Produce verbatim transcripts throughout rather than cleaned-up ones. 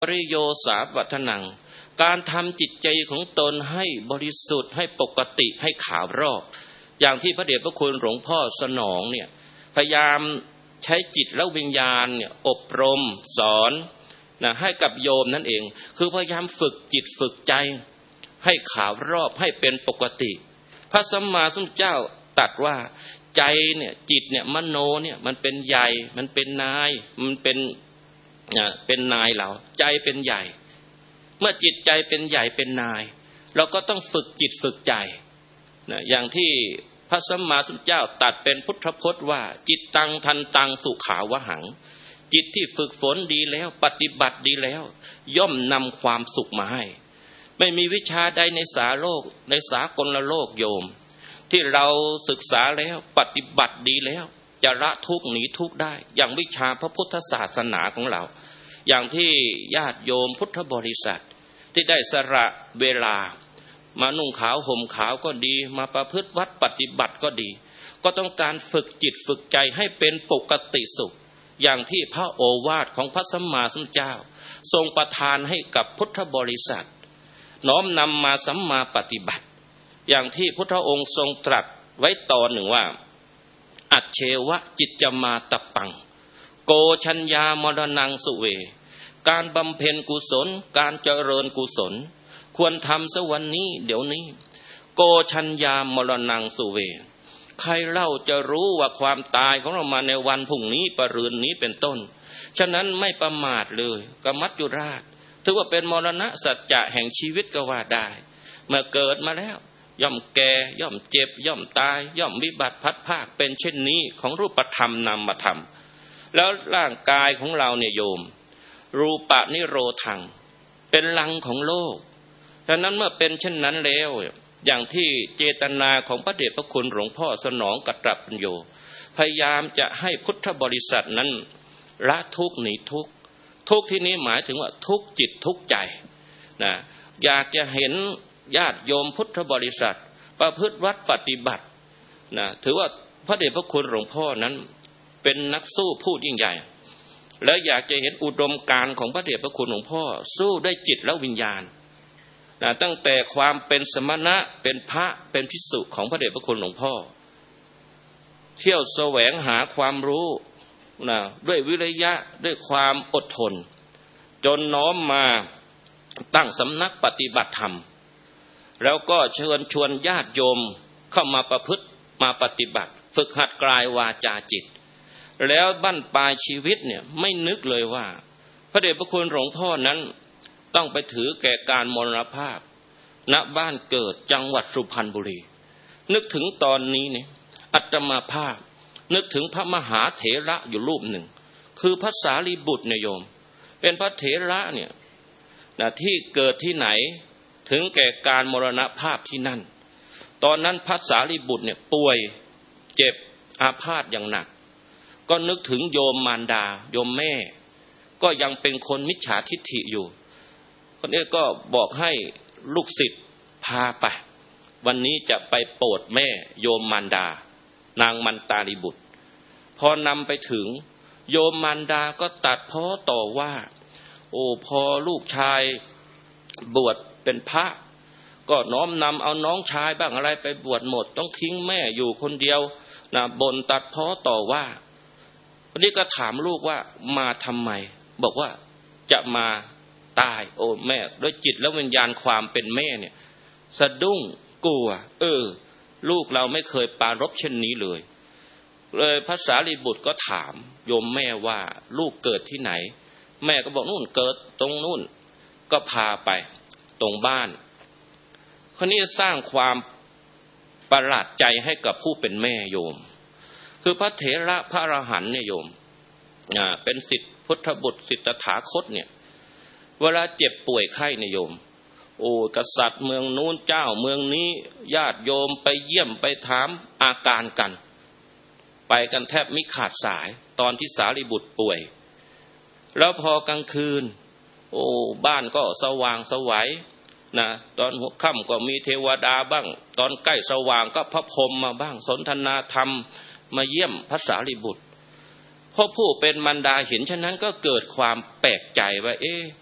ปริโยสาวัฒนังการทำจิตใจของตนให้บริสุทธิ์ให้ปกติให้ขาวรอบอย่างที่พระเดชพระคุณหลวงพ่อสนองเนี่ยพยายามใช้จิตและวิญญาณเนี่ยอบรมสอนนะให้กับโยมนั่นเองคือพยายามฝึกจิตฝึกใจให้ขาวรอบให้เป็นปกติพระสัมมาสัมพุทธเจ้าตรัสว่าใจเนี่ยจิตเนี่ยมโนเนี่ยมันเป็นใหญ่มันเป็นนายมันเป็นเป็นนายเราใจเป็นใหญ่เมื่อจิตใจเป็นใหญ่เป็นนายเราก็ต้องฝึกจิตฝึกใจนะอย่างที่พระสัมมาสัมพุทธเจ้าตรัสเป็นพุทธพจน์ว่าจิตตังทันตังสุขาวหังจิตที่ฝึกฝนดีแล้วปฏิบัติดีแล้วย่อมนำความสุขมาให้ไม่มีวิชาใดในสาโลกในสากลโลกโยมที่เราศึกษาแล้วปฏิบัติดีแล้วจะละทุกข์หนีทุกข์ได้อย่างวิชาพระพุทธศาสนาของเราอย่างที่ญาติโยมพุทธบริษัทที่ได้สละเวลามานุ่งขาวห่มขาวก็ดีมาประพฤติวัดปฏิบัติก็ดีก็ต้องการฝึกจิตฝึกใจให้เป็นปกติสุขอย่างที่พระโอวาทของพระสัมมาสัมพุทธเจ้าทรงประทานให้กับพุทธบริษัทน้อมนำมาสัมมาปฏิบัติอย่างที่พุทธองค์ทรงตรัสไว้ตอนหนึ่งว่าอัจเชวะจิตจมาตปังโกชัญญามรณังสุเวการบำเพ็ญกุศลการเจริญกุศลควรทำสวันนี้เดี๋ยวนี้โกชัญญามรณังสุเวใครเล่าจะรู้ว่าความตายของเรามาในวันพรุ่งนี้ปรืนนี้เป็นต้นฉะนั้นไม่ประมาทเลยกมัจจุราชถือว่าเป็นมรณะสัจจะแห่งชีวิตก็ว่าได้เมื่อเกิดมาแล้วย่อมแก่ย่อมเจ็บย่อมตายย่อมวิบัติพัดภาคเป็นเช่นนี้ของรูปธรรมนามธรรมแล้วร่างกายของเราเนี่ยโยมรูปะนิโรธังเป็นลังของโลกฉะนั้นเมื่อเป็นเช่นนั้นแล้วอย่างที่เจตนาของพระเดชพระคุณหลวงพ่อสนองกัตตปัญโยพยายามจะให้พุทธบริษัทนั้นละทุกข์หนีทุกข์ทุกข์ที่นี้หมายถึงว่าทุกข์จิตทุกข์ใจนะอยากจะเห็นญาติโยมพุทธบริษัทประพฤติวัดปฏิบัตินะถือว่าพระเดชพระคุณหลวงพ่อนั้นเป็นนักสู้ผู้ยิ่งใหญ่แล้วอยากจะเห็นอุดมการณ์ของพระเดชพระคุณหลวงพ่อสู้ด้วยจิตและวิญญาณนะตั้งแต่ความเป็นสมณะเป็นพระเป็นภิกษุของพระเดชพระคุณหลวงพ่อเที่ยวแสวงหาความรู้นะด้วยวิริยะด้วยความอดทนจนน้อมมาตั้งสำนักปฏิบัติธรรมแล้วก็เชิญชวนญาติโยมเข้ามาประพฤติมาปฏิบัติฝึกหัดกายวาจาจิตแล้วบั้นปลายชีวิตเนี่ยไม่นึกเลยว่าพระเดชพระคุณหลวงพ่อนั้นต้องไปถือแก่การมรณภาพณบ้านเกิดจังหวัดสุพรรณบุรีนึกถึงตอนนี้เนี่ยอาตมาภาพนึกถึงพระมหาเถระอยู่รูปหนึ่งคือพระสารีบุตรเนี่ยโยมเป็นพระเถระเนี่ยนะที่เกิดที่ไหนถึงแก่การมรณภาพที่นั่นตอนนั้นพระสารีบุตรเนี่ยป่วยเจ็บอาพาธอย่างหนักก็นึกถึงโยมมารดาโยมแม่ก็ยังเป็นคนมิจฉาทิฏฐิอยู่คนนี้ก็บอกให้ลูกศิษย์พาไปวันนี้จะไปโปรดแม่โยมมารดานางมันตาลีบุตรพอนำไปถึงโยมมารดาก็ตัดพ้อต่อว่าโอ้พอลูกชายบวชเป็นพระก็น้อมนำเอาน้องชายบ้างอะไรไปบวชหมดต้องทิ้งแม่อยู่คนเดียวนะบ่นตัดพ้อต่อว่าวันนี้ก็ถามลูกว่ามาทำไมบอกว่าจะมาตายโอ้แม่ด้วยจิตและวิญญาณความเป็นแม่เนี่ยสะดุ้งกลัวเออลูกเราไม่เคยปรารภเช่นนี้เลยเลยพระสารีบุตรก็ถามโยมแม่ว่าลูกเกิดที่ไหนแม่ก็บอกนู่นเกิดตรงนู่นก็พาไปตรงบ้านคนนี้สร้างความประหลาดใจให้กับผู้เป็นแม่โยมคือพระเถระพระอรหันต์เนี่ยโยมอ่าเป็นศิษย์พุทธบุตรศิษย์ตถาคตเนี่ยเวลาเจ็บป่วยไข้เนี่ยโยมโอ้กษัตริย์เมืองนู้นเจ้าเมืองนี้ญาติโยมไปเยี่ยมไปถามอาการกันไปกันแทบมิขาดสายตอนที่สารีบุตรป่วยแล้วพอกลางคืนโอ้บ้านก็สว่างไสวนะตอนหัวค่ำก็มีเทวดาบ้างตอนใกล้สว่างก็พระพรหมมาบ้างสนทนาธรรมมาเยี่ยมพระสารีบุตรพอผู้เป็นมารดาเห็นฉะนั้นก็เกิดความแปลกใจว่าเอ๊ะ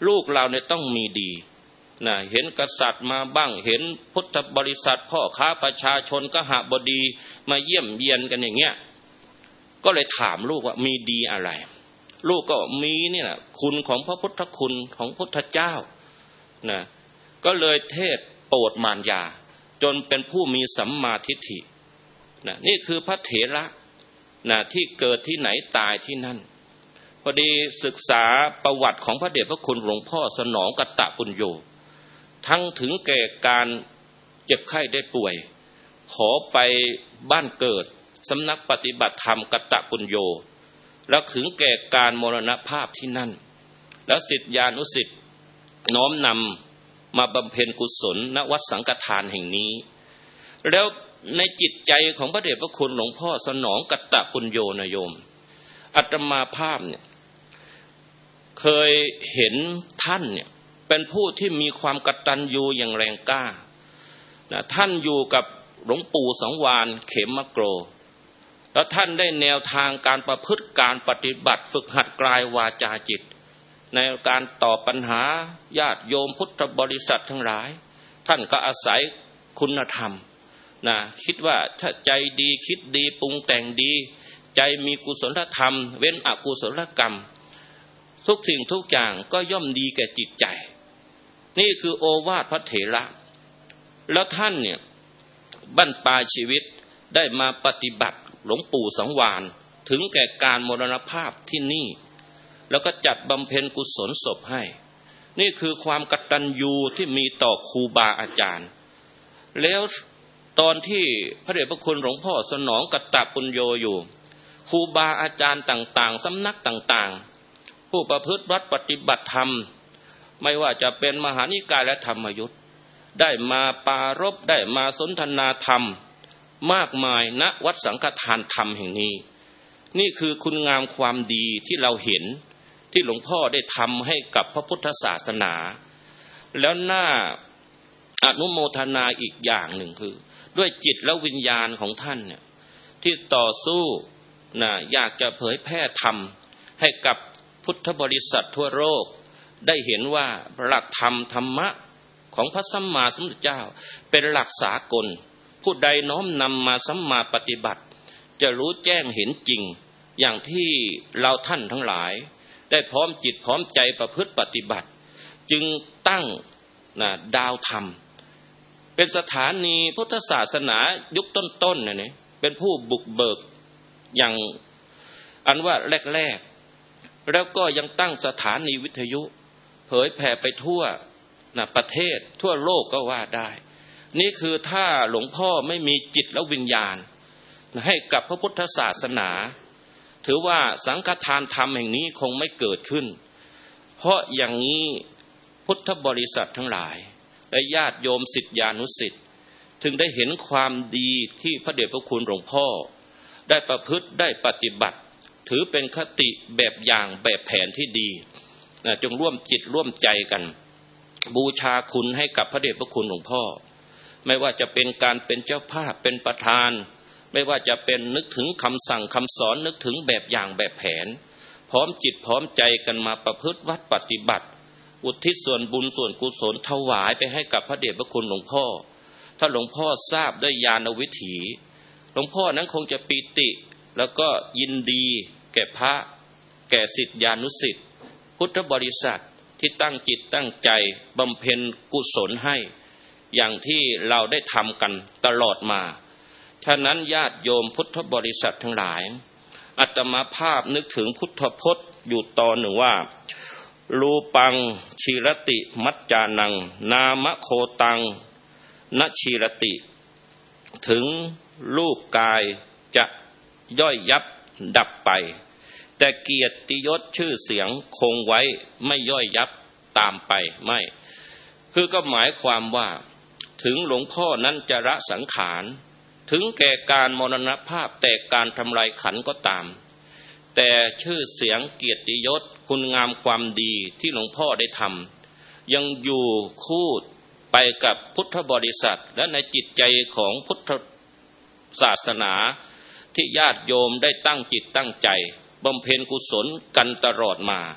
ลูกเราเนี่ยต้องมีดีนะเห็นกษัตริย์มาบ้างเห็นพุทธบริษัทพ่อค้าประชาชนกหบดีมาเยี่ยมเยียนกันอย่างเงี้ยก็เลยถามลูกว่ามีดีอะไรลูกก็มีเนี่ยคุณของพระพุทธคุณของพุทธเจ้านะก็เลยเทศโปรดมารยาจนเป็นผู้มีสัมมาทิฏฐินะนี่คือพระเถระนะที่เกิดที่ไหนตายที่นั่นพอดีศึกษาประวัติของพระเดชพระคุณหลวงพ่อสนองกัตตปุญโญทั้งถึงแก่การเจ็บไข้ได้ป่วยขอไปบ้านเกิดสำนักปฏิบัติธรรมกัตตปุญโญแล้วถึงแก่การมรณภาพที่นั่นแล้วศิษยานุศิษย์น้อมนำมาบำเพ็ญกุศลณวัดสังฆทานแห่งนี้แล้วในจิตใจของพระเดชพระคุณหลวงพ่อสนองกัตตปุญโญนะโยมอาตมาภาพเนี่ยเคยเห็นท่านเนี่ยเป็นผู้ที่มีความกตัญญูอย่างแรงกล้านะท่านอยู่กับหลวงปู่สังวาลเขมโกรแล้วท่านได้แนวทางการประพฤติการปฏิบัติฝึกหัดกายวาจาจิตในการตอบปัญหาญาติโยมพุทธบริษัททั้งหลายท่านก็อาศัยคุณธรรมนะคิดว่าถ้าใจดีคิดดีปรุงแต่งดีใจมีกุศลธรรมเว้นอกุศลกรรมทุกสิ่งทุกอย่างก็ย่อมดีแก่จิตใจนี่คือโอวาทพระเถระแล้วท่านเนี่ยบั้นปลายชีวิตได้มาปฏิบัติหลวงปู่สังวาลถึงแก่การมรณภาพที่นี่แล้วก็จัดบำเพ็ญกุศลศพให้นี่คือความกตัญญูที่มีต่อครูบาอาจารย์แล้วตอนที่พระเดชพระคุณหลวงพ่อสนองกัตตปุญโญอยู่ครูบาอาจารย์ต่างๆสำนักต่างๆผู้ประพฤติวัดปฏิบัติธรรมไม่ว่าจะเป็นมหานิกายและธรรมยุทธได้มาปรารภได้มาสนทนาธรรมมากมายณวัดสังฆทานธรรมแห่งนี้นี่คือคุณงามความดีที่เราเห็นที่หลวงพ่อได้ทำให้กับพระพุทธศาสนาแล้วน่าอนุโมทนาอีกอย่างหนึ่งคือด้วยจิตและวิญญาณของท่านเนี่ยที่ต่อสู้นะอยากจะเผยแพร่ธรรมให้กับพุทธบริษัททั่วโลกได้เห็นว่าหลักธรรมธรรมะของพระสัมมาสัมพุทธเจ้าเป็นหลักสากลผู้ใดน้อมนำมาสัมมาปฏิบัติจะรู้แจ้งเห็นจริงอย่างที่เราท่านทั้งหลายได้พร้อมจิตพร้อมใจประพฤติปฏิบัติจึงตั้งนะดาวธรรมเป็นสถานีพุทธศาสนายุคต้นๆเนี่ยเป็นผู้บุกเบิกอย่างอันว่าแรกๆแล้วก็ยังตั้งสถานีวิทยุเผยแผ่ไปทั่วนะประเทศทั่วโลกก็ว่าได้นี่คือถ้าหลวงพ่อไม่มีจิตและวิญญาณให้กับพระพุทธศาสนาถือว่าสังฆทานธรรมแห่งนี้คงไม่เกิดขึ้นเพราะอย่างนี้พุทธบริษัททั้งหลายและญาติโยมศิษยานุศิษย์ถึงได้เห็นความดีที่พระเดชพระคุณหลวงพ่อได้ประพฤติได้ปฏิบัติถือเป็นคติแบบอย่างแบบแผนที่ดีนะจงร่วมจิตร่วมใจกันบูชาคุณให้กับพระเดชพระคุณหลวงพ่อไม่ว่าจะเป็นการเป็นเจ้าภาพเป็นประธานไม่ว่าจะเป็นนึกถึงคำสั่งคำสอนนึกถึงแบบอย่างแบบแผนพร้อมจิตพร้อมใจกันมาประพฤติวัดปฏิบัติอุทิศส่วนบุญส่วนกุศลถวายไปให้กับพระเดชพระคุณหลวงพ่อถ้าหลวงพ่อทราบด้วยญาณวิถีหลวงพ่อนั้นคงจะปีติแล้วก็ยินดีแก่พระแก่ศิษยานุศิษย์พุทธบริษัทที่ตั้งจิตตั้งใจบำเพ็ญกุศลให้อย่างที่เราได้ทำกันตลอดมาฉะนั้นญาติโยมพุทธบริษัททั้งหลายอาตมาภาพนึกถึงพุทธพจน์อยู่ตอนหนึ่งว่ารูปังชีรติมัจจานังนามโคตังนชีรติถึงรูปกายจะย่อยยับดับไปแต่เกียรติยศชื่อเสียงคงไว้ไม่ย่อยยับตามไปไม่คือก็หมายความว่าถึงหลวงพ่อนั้นจะละสังขารถึงแก่การมรณภาพแต่การทำลายขันธ์ก็ตามแต่ชื่อเสียงเกียรติยศคุณงามความดีที่หลวงพ่อได้ทำยังอยู่คู่ไปกับพุทธบริษัทและในจิตใจของพุทธศาสนาที่ญาติโยมได้ตั้งจิตตั้งใจบำเพ็ญกุศลกันตลอดมา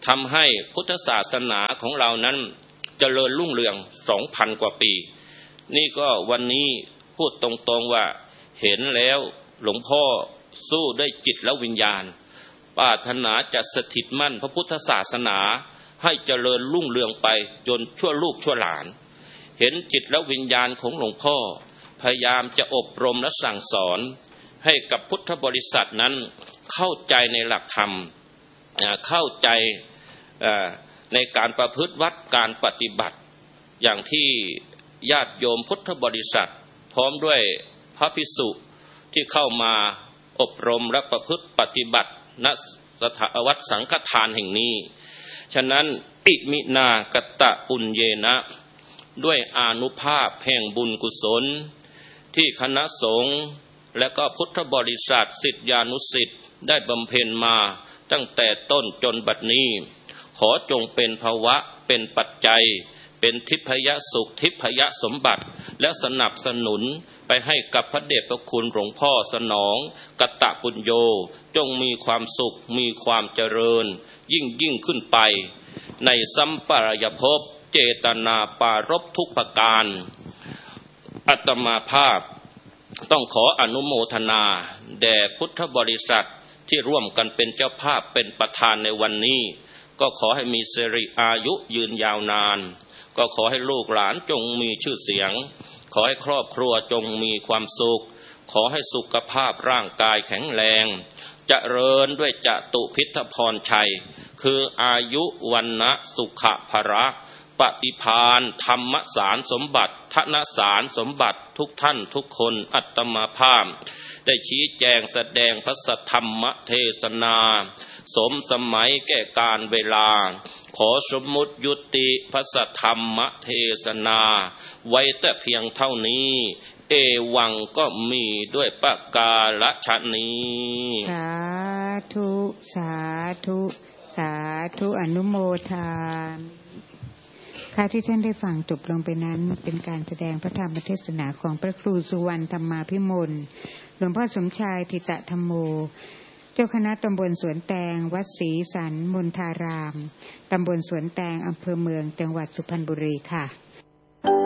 ทำให้พุทธศาสนาของเรานั้นเจริญรุ่งเรือง สองพัน กว่าปีนี่ก็วันนี้พูดตรงๆว่าเห็นแล้วหลวงพ่อสู้ด้วยจิตและวิญญาณปรารถนาจะสถิตมั่นพระพุทธศาสนาให้เจริญรุ่งเรืองไปจนชั่วลูกชั่วหลานเห็นจิตและวิญญาณของหลวงพ่อพยายามจะอบรมและสั่งสอนให้กับพุทธบริษัทนั้นเข้าใจในหลักธรรมเข้าใจในการประพฤติวัดการปฏิบัติอย่างที่ญาติโยมพุทธบริษัทพร้อมด้วยพระภิกษุที่เข้ามาอบรมและประพฤติปฏิบัติณสถานวัดสังฆทานแห่งนี้ฉะนั้นติมินากตะปุญเยนะด้วยอานุภาพแห่งบุญกุศลที่คณะสงฆ์และก็พุทธบริษัทศิษยานุศิษย์ได้บำเพ็ญมาตั้งแต่ต้นจนบัดนี้ขอจงเป็นภวะเป็นปัจจัยเป็นทิพยสุขทิพยสมบัติและสนับสนุนไปให้กับพระเดชพระคุณหลวงพ่อสนองกตปุญโญจงมีความสุขมีความเจริญยิ่งยิ่งขึ้นไปในสัมปรายภพเจตนาปารภทุกประการอาตมาภาพต้องขออนุโมทนาแด่พุทธบริษัทที่ร่วมกันเป็นเจ้าภาพเป็นประธานในวันนี้ก็ขอให้มีสิริอายุยืนยาวนานก็ขอให้ลูกหลานจงมีชื่อเสียงขอให้ครอบครัวจงมีความสุขขอให้สุขภาพร่างกายแข็งแรงเจริญด้วยจตุพิทพรชัยคืออายุวันนะสุขภระปฏิภาณธรรมสารสมบัติธนสารสมบัติทุกท่านทุกคนอัตมาภาพได้ชี้แจงแสดงพระสัทธรรมเทศนาสมสมัยแก่การเวลาขอสมมุติยุติพระสัทธรรมเทศนาไว้แต่เพียงเท่านี้เอวังก็มีด้วยประกาศนี้สาธุสาธุสาธุอนุโมทนาค่ะที่ท่านได้ฟังจบลงไปนั้นเป็นการแสดงพระธรรมเทศนาของพระครูสุวรรณธรรมาภิมลหลวงพ่อสมชายธิตธรรมโมเจ้าคณะตำบลสวนแตงวัดศรีสันมณฑารามตำบลสวนแตงอำเภอเมืองจังหวัดสุพรรณบุรีค่ะ